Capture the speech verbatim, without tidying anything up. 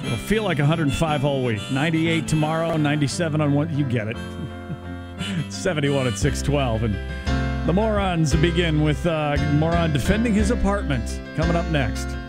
It'll feel like one hundred five all week. ninety-eight tomorrow, ninety-seven on one. You get it. seventy-one at six twelve. And the morons begin with uh, Moron defending his apartment. Coming up next.